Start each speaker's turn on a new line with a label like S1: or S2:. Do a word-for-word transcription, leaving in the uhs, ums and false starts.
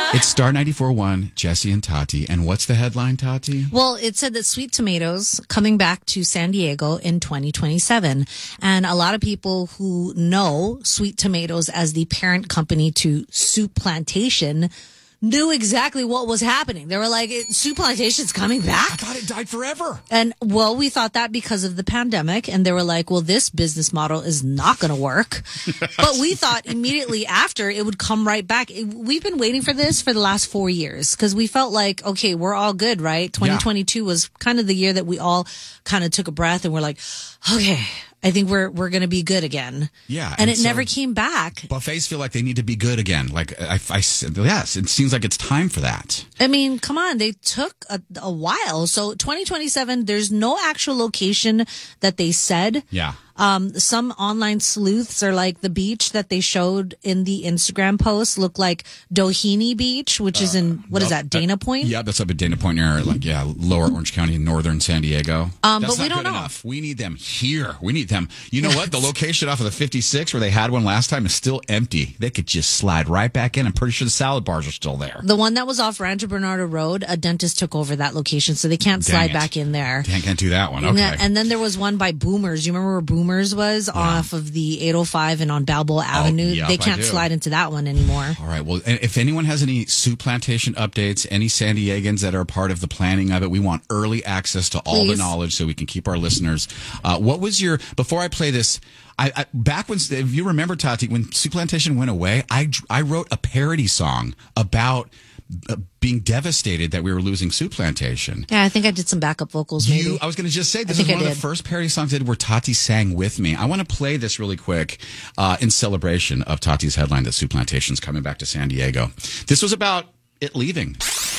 S1: It's Star ninety-four point one, Jesse and Tati. And what's the headline, Tati?
S2: Well, it said that Sweet Tomatoes coming back to San Diego in twenty twenty-seven. And a lot of people who know Sweet Tomatoes as the parent company to Soup Plantation knew exactly what was happening. They were like, Soup Plantation's coming back?
S1: I thought it died forever.
S2: And, well, we thought that because of the pandemic. And they were like, well, this business model is not going to work. But we thought immediately after it would come right back. It, we've been waiting for this for the last four years because we felt like, okay, we're all good, right? twenty twenty-two yeah. was kind of the year that we all kind of took a breath and we're like, okay, I think we're we're going to be good again.
S1: Yeah.
S2: And,
S1: and
S2: it
S1: so
S2: never came back.
S1: Buffets feel like they need to be good again. Like, I, I, yes, it seems like it's time for that.
S2: I mean, come on. They took a, a while. So twenty twenty-seven, there's no actual location that they said.
S1: Yeah.
S2: Um, some online sleuths are like the beach that they showed in the Instagram post looked like Doheny Beach, which uh, is in, what no, is that, Dana Point?
S1: Uh, yeah, that's up at Dana Point near, like, yeah, lower Orange County, northern San Diego.
S2: Um,
S1: that's
S2: but we
S1: not
S2: don't
S1: good
S2: know.
S1: Enough. We need them here. We need them. You know what? The location off of the fifty-six where they had one last time is still empty. They could just slide right back in. I'm pretty sure the salad bars are still there.
S2: The one that was off Rancho Bernardo Road, a dentist took over that location, so they can't
S1: Dang
S2: slide
S1: it.
S2: back in there.
S1: Can't, can't do that one. Okay.
S2: And, and then there was one by Boomers. You remember where Boomers was? Yeah. Off of the eight oh five and on Balboa Avenue.
S1: Oh, yep,
S2: they can't slide into that one anymore.
S1: All right. Well, if anyone has any Soup Plantation updates, any San Diegans that are part of the planning of it, we want early access to all
S2: Please.
S1: the knowledge so we can keep our listeners. Uh, what was your, before I play this, I, I back when, if you remember, Tati, when Soup Plantation went away, I, I wrote a parody song about Uh, being devastated that we were losing Soup Plantation.
S2: Yeah, I think I did some backup vocals. Maybe.
S1: You, I was going to just say, this
S2: I
S1: is one
S2: I
S1: of
S2: did.
S1: the first parody songs I did where Tati sang with me. I want to play this really quick uh, in celebration of Tati's headline that Soup Plantation's coming back to San Diego. This was about it leaving.